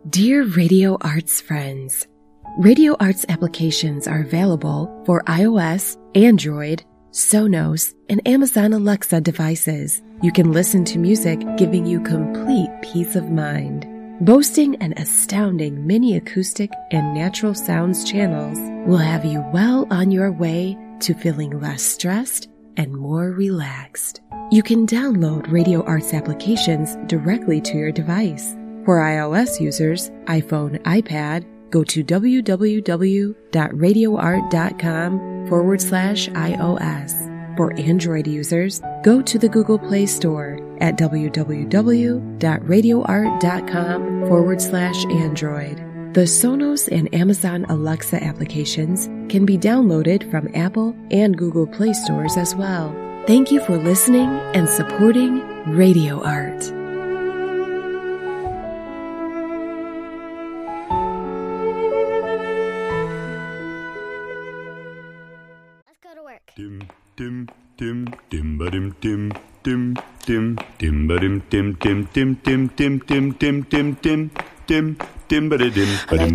Dear Radio Arts friends, Radio Arts applications are available for iOS, Android, Sonos, and Amazon Alexa devices. You can listen to music giving you complete peace of mind. Boasting an astounding mini acoustic and natural sounds channels will have you well on your way to feeling less stressed and more relaxed. You can download Radio Arts applications directly to your device. For iOS users, iPhone, iPad, go to www.radioart.com/iOS. For Android users, go to the Google Play Store at www.radioart.com/Android. The Sonos and Amazon Alexa applications can be downloaded from Apple and Google Play stores as well. Thank you for listening and supporting Radio Art. Let's go to work. Dim dim dim dim ba dim dim dim dim dim ba dim dim dim dim dim dim dim dim dim dim dim ba dim ba dim.